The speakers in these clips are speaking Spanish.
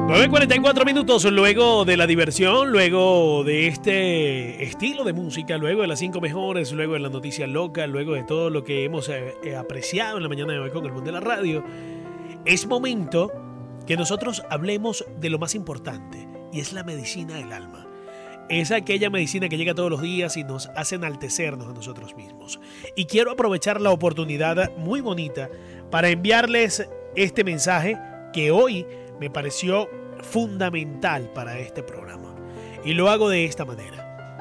9:44 luego de la diversión, luego de este estilo de música, luego de las 5 mejores, luego de la noticia loca, luego de todo lo que hemos apreciado en la mañana de hoy con el mundo de la radio. Es momento que nosotros hablemos de lo más importante, y es la medicina del alma. Es aquella medicina que llega todos los días y nos hace enaltecernos a nosotros mismos. Y quiero aprovechar la oportunidad muy bonita para enviarles este mensaje que hoy me pareció fundamental para este programa. Y lo hago de esta manera.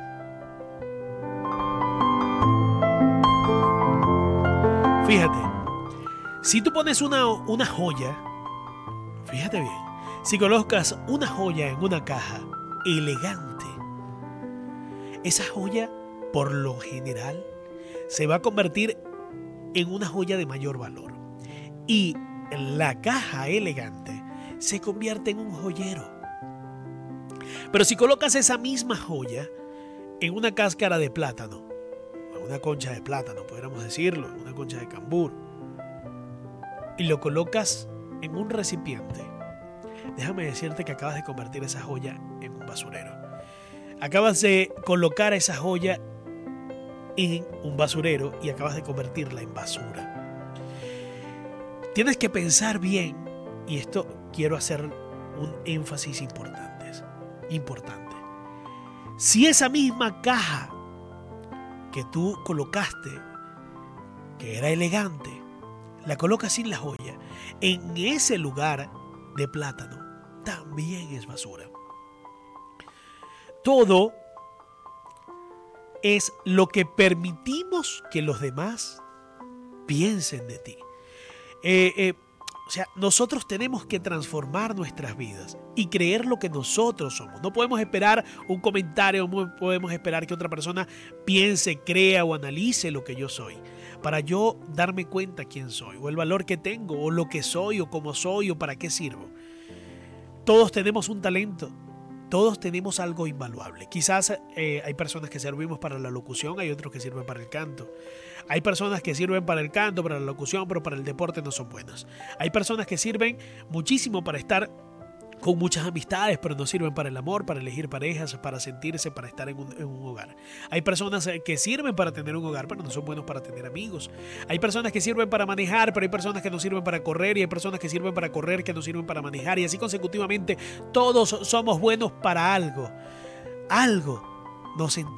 Fíjate, si tú pones una joya, fíjate bien, si colocas una joya en una caja elegante, esa joya, por lo general, se va a convertir en una joya de mayor valor. Y la caja elegante se convierte en un joyero. Pero si colocas esa misma joya en una cáscara de plátano, en una concha de plátano, podríamos decirlo, en una concha de cambur, y lo colocas en un recipiente, déjame decirte que acabas de convertir esa joya en un basurero. Acabas de colocar esa joya en un basurero y acabas de convertirla en basura. Tienes que pensar bien, y esto quiero hacer un énfasis importante. Si esa misma caja que tú colocaste, que era elegante, la colocas sin la joya, en ese lugar de plátano, también es basura. Todo es lo que permitimos que los demás piensen de ti. O sea, nosotros tenemos que transformar nuestras vidas y creer lo que nosotros somos. No podemos esperar un comentario, no podemos esperar que otra persona piense, crea o analice lo que yo soy, para yo darme cuenta quién soy, o el valor que tengo, o lo que soy, o cómo soy, o para qué sirvo. Todos tenemos un talento. Todos tenemos algo invaluable. Quizás hay personas que servimos para la locución, hay otros que sirven para el canto. Hay personas que sirven para el canto, para la locución, pero para el deporte no son buenas. Hay personas que sirven muchísimo para estar con muchas amistades, pero no sirven para el amor, para elegir parejas, para sentirse, para estar en un hogar. Hay personas que sirven para tener un hogar, pero no son buenos para tener amigos. Hay personas que sirven para manejar, pero hay personas que no sirven para correr, y hay personas que sirven para correr, que no sirven para manejar, y así consecutivamente. Todos somos buenos para algo. Algo nos